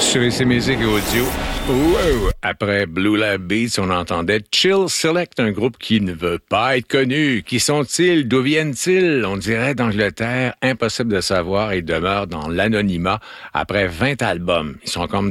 Sur ces musiques audio. Wow. Après Blue Lab Beats, on entendait Chill Select, un groupe qui ne veut pas être connu. Qui sont-ils? D'où viennent-ils? On dirait d'Angleterre. Impossible de savoir. Ils demeurent dans l'anonymat après 20 albums. Ils sont comme